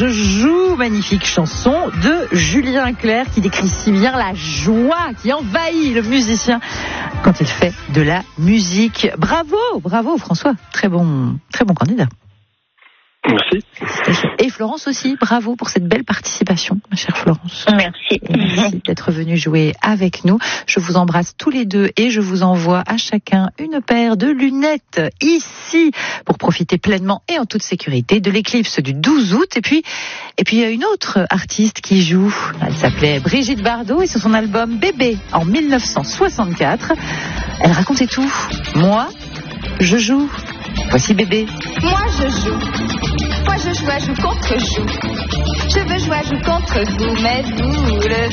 Je joue, magnifique chanson de Julien Clerc qui décrit si bien la joie qui envahit le musicien quand il fait de la musique. Bravo François, très bon candidat. Merci. Et Florence aussi, bravo pour cette belle participation, ma chère Florence. Merci. Merci d'être venue jouer avec nous. Je vous embrasse tous les deux et je vous envoie à chacun une paire de lunettes ici pour profiter pleinement et en toute sécurité de l'éclipse du 12 août. Et puis il y a une autre artiste qui joue. Elle s'appelait Brigitte Bardot et sur son album Bébé en 1964. Elle racontait tout. Moi, je joue. Voici Bébé. Moi je joue contre joue. Je veux jouer à joue contre vous, mais vous le